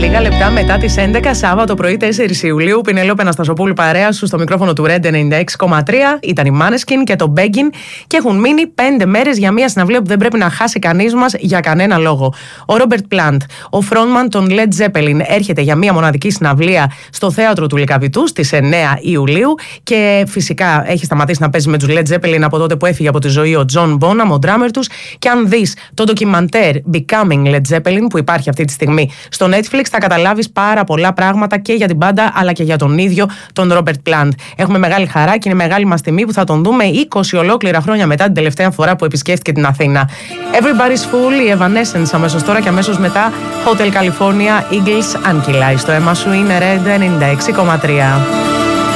Λίγα λεπτά μετά τις 11, Σάββατο πρωί 4 Ιουλίου, Πινελόπη Αναστασοπούλου παρέα σου στο μικρόφωνο του Red 96,3. Ήταν η Måneskin και το Beggin και έχουν μείνει 5 μέρες για μια συναυλία που δεν πρέπει να χάσει κανείς μας για κανένα λόγο. Ο Robert Plant, ο frontman των Led Zeppelin, έρχεται για μια μοναδική συναυλία στο θέατρο του Λυκαβητού στις 9 Ιουλίου και φυσικά έχει σταματήσει να παίζει με τους Led Zeppelin από τότε που έφυγε από τη ζωή ο John Bonham, ο drummer τους. Και αν δεις το ντοκιμαντέρ Becoming Led Zeppelin που υπάρχει αυτή τη στιγμή στο Netflix, θα καταλάβεις πάρα πολλά πράγματα και για την μπάντα αλλά και για τον ίδιο τον Robert Plant. Έχουμε μεγάλη χαρά και είναι μεγάλη μας τιμή που θα τον δούμε 20 ολόκληρα χρόνια μετά την τελευταία φορά που επισκέφθηκε την Αθήνα. Everybody's Full, η Evanescence αμέσως τώρα και αμέσως μετά Hotel California, Eagles, Ankylai. Στο αίμα σου είναι Red 96,3.